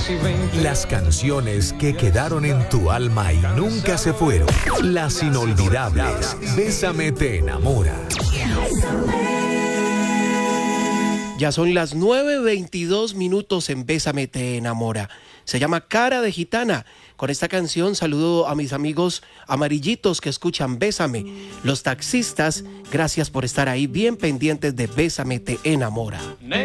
Las canciones que quedaron en tu alma y nunca se fueron. Las inolvidables. Bésame te enamora. Ya son las 9:22 en Bésame te enamora. Se llama Cara de Gitana. Con esta canción saludo a mis amigos amarillitos que escuchan Bésame. Los taxistas, gracias por estar ahí bien pendientes de Bésame te enamora.